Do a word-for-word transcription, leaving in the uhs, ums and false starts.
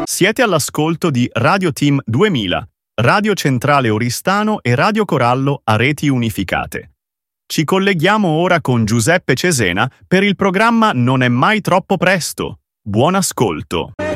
Siete all'ascolto di Radio Team duemila, Radio Centrale Oristano e Radio Corallo a reti unificate. Ci colleghiamo ora con Giuseppe Cesena per il programma Non è mai troppo presto. Buon ascolto!